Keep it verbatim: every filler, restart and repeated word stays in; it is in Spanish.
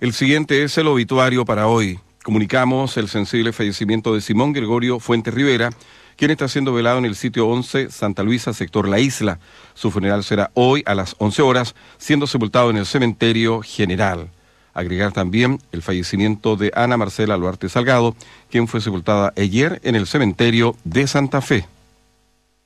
El siguiente es el obituario para hoy. Comunicamos el sensible fallecimiento de Simón Gregorio Fuentes Rivera, quien está siendo velado en el sitio once Santa Luisa, sector La Isla. Su funeral será hoy a las once horas, siendo sepultado en el cementerio general. Agregar también el fallecimiento de Ana Marcela Luarte Salgado, quien fue sepultada ayer en el cementerio de Santa Fe.